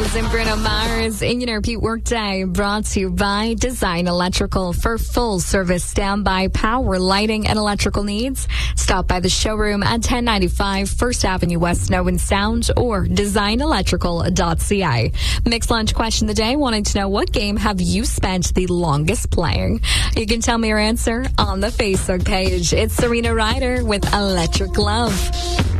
Rose and Bruno Mars in your Pete Workday, brought to you by Design Electrical. For full service standby power, lighting, and electrical needs, stop by the showroom at 1095 First Avenue West, Snow and Sound, or designelectrical.ca. Mixed lunch question of the day, wanting to know what game have you spent the longest playing? You can tell me your answer on the Facebook page. It's Serena Ryder with Electric Love.